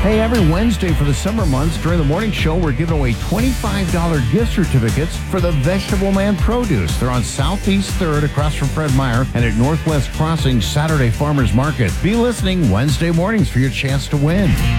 Hey, every Wednesday for the summer months during the morning show, we're giving away $25 gift certificates for the Vegetable Man Produce. They're on Southeast 3rd across from Fred Meyer and at Northwest Crossing Saturday Farmers Market. Be listening Wednesday mornings for your chance to win.